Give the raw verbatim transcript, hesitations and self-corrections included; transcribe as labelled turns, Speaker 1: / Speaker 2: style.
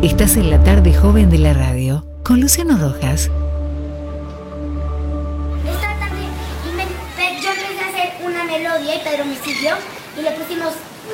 Speaker 1: Estás en la tarde joven de la radio con Luciano Rojas.
Speaker 2: Esta tarde yo empecé a hacer una melodía y Pedro me siguió y le pusimos